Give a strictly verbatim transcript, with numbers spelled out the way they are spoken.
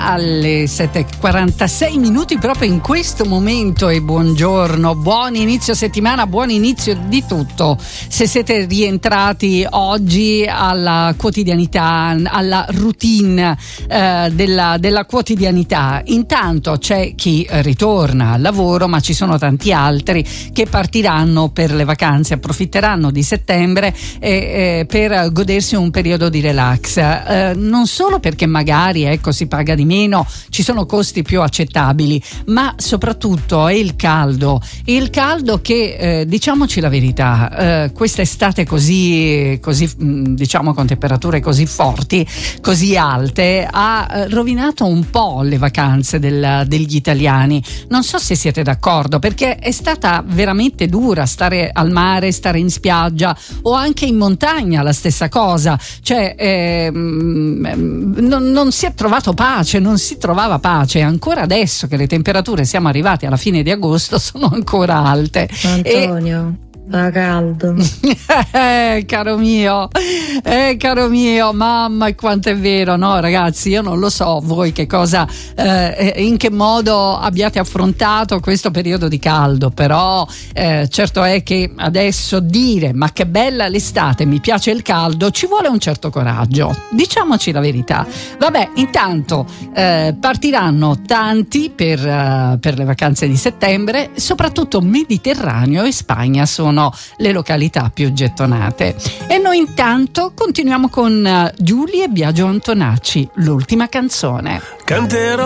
alle sette e quarantasei minuti proprio in questo momento. E buongiorno, buon inizio settimana, buon inizio di tutto. Se siete rientrati oggi alla quotidianità, alla routine eh, della, della quotidianità, intanto c'è chi ritorna al lavoro, ma ci sono tanti altri che partiranno per le vacanze, approfitteranno di settembre eh, eh, per godersi un periodo di relax, eh, non solo perché magari ecco si paga di meno, ci sono costi più accettabili, ma soprattutto è il caldo il caldo che eh, diciamoci la verità, eh, quest'estate così così diciamo con temperature così forti, così alte, ha eh, rovinato un po' le vacanze del, degli italiani. Non so se siete d'accordo, perché è stata veramente dura stare al mare, stare in spiaggia o anche in montagna, la stessa cosa, cioè eh, non, non si è trovato pace, non si trovava pace. Ancora adesso che le temperature, siamo arrivati alla fine di agosto, sono ancora alte. Antonio, e... fa caldo. eh, caro mio, eh, caro mio, mamma quanto è vero, no ragazzi, io non lo so voi che cosa, eh, in che modo abbiate affrontato questo periodo di caldo, però eh, certo è che adesso dire ma che bella l'estate, mi piace il caldo, ci vuole un certo coraggio, diciamoci la verità. Vabbè, intanto eh, partiranno tanti per, uh, per le vacanze di settembre, soprattutto Mediterraneo e Spagna sono le località più gettonate. E noi intanto continuiamo con Giulia e Biagio Antonacci, l'ultima canzone. Canterò